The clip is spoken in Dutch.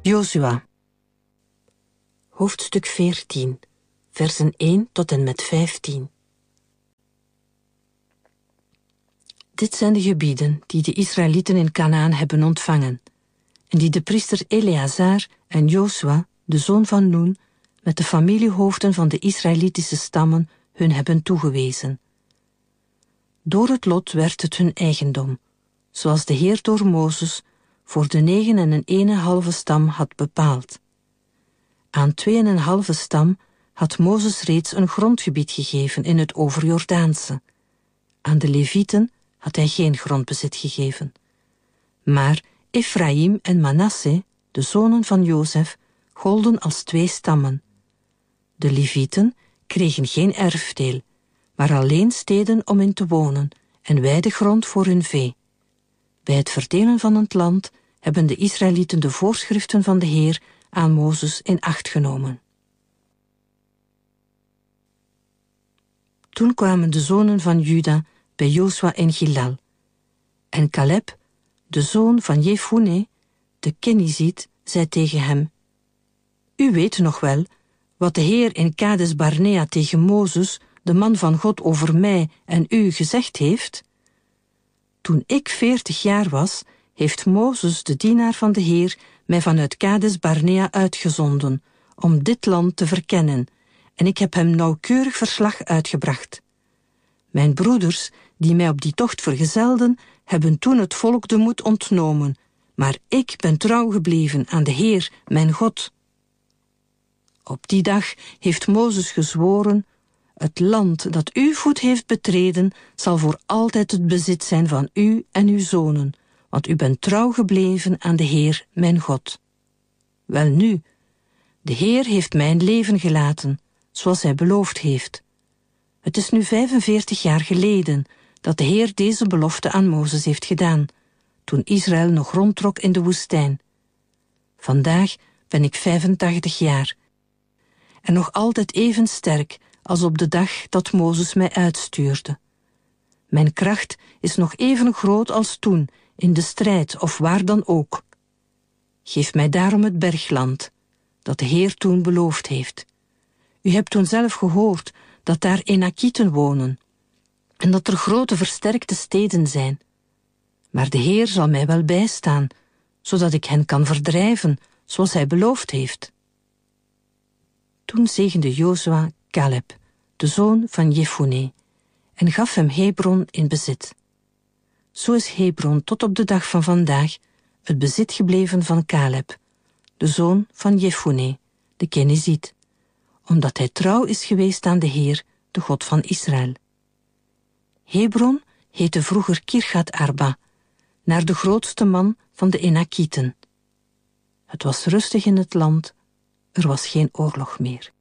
Jozua. Hoofdstuk 14, versen 1 tot en met 15. Dit zijn de gebieden die de Israëlieten in Kanaan hebben ontvangen, en die de priester Eleazar en Jozua, de zoon van Noen, met de familiehoofden van de Israëlitische stammen hun hebben toegewezen. Door het lot werd het hun eigendom, zoals de Heer door Mozes voor de 9,5 stam had bepaald. Aan 2,5 stam had Mozes reeds een grondgebied gegeven in het overjordaanse. Aan de Levieten had hij geen grondbezit gegeven. Maar Ephraïm en Manasse, de zonen van Jozef, golden als 2 stammen. De Levieten kregen geen erfdeel, maar alleen steden om in te wonen en weidegrond voor hun vee. Bij het verdelen van het land hebben de Israëlieten de voorschriften van de Heer aan Mozes in acht genomen. Toen kwamen de zonen van Juda bij Jozua in Gilgal. En Caleb, de zoon van Jefune, de Keniziet, zei tegen hem: U weet nog wel wat de Heer in Kades Barnea tegen Mozes, de man van God, over mij en u gezegd heeft? Toen ik 40 jaar was, heeft Mozes, de dienaar van de Heer, mij vanuit Kades Barnea uitgezonden, om dit land te verkennen, en ik heb hem nauwkeurig verslag uitgebracht. Mijn broeders, die mij op die tocht vergezelden, hebben toen het volk de moed ontnomen, maar ik ben trouw gebleven aan de Heer, mijn God. Op die dag heeft Mozes gezworen: het land dat uw voet heeft betreden, zal voor altijd het bezit zijn van u en uw zonen, want u bent trouw gebleven aan de Heer, mijn God. Welnu, de Heer heeft mijn leven gelaten, zoals hij beloofd heeft. Het is nu 45 jaar geleden dat de Heer deze belofte aan Mozes heeft gedaan, toen Israël nog rondtrok in de woestijn. Vandaag ben ik 85 jaar en nog altijd even sterk als op de dag dat Mozes mij uitstuurde. Mijn kracht is nog even groot als toen, in de strijd of waar dan ook. Geef mij daarom het bergland, dat de Heer toen beloofd heeft. U hebt toen zelf gehoord dat daar Enakieten wonen, en dat er grote versterkte steden zijn. Maar de Heer zal mij wel bijstaan, zodat ik hen kan verdrijven, zoals hij beloofd heeft. Toen zegende Jozua Caleb, de zoon van Jefune, en gaf hem Hebron in bezit. Zo is Hebron tot op de dag van vandaag het bezit gebleven van Caleb, de zoon van Jefune, de Keniziet, omdat hij trouw is geweest aan de Heer, de God van Israël. Hebron heette vroeger Kirjat Arba, naar de grootste man van de Enakieten. Het was rustig in het land, er was geen oorlog meer.